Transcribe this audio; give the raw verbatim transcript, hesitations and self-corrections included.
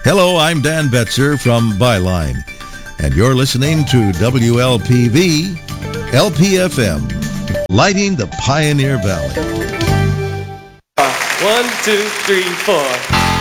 Hello, I'm Dan Betzer from Byline, and you're listening to W L P V, L P F M, lighting the Pioneer Valley. One, two, three, four.